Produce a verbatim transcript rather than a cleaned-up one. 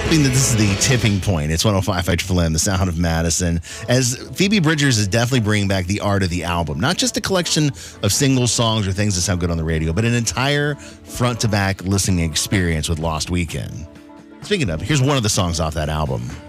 I think that this is the tipping point. It's one oh five point five Triple M, the sound of Madison. As Phoebe Bridgers is definitely bringing back the art of the album. Not just a collection of single songs or things that sound good on the radio, but an entire front-to-back listening experience with Lost Weekend. Speaking of, here's one of the songs off that album.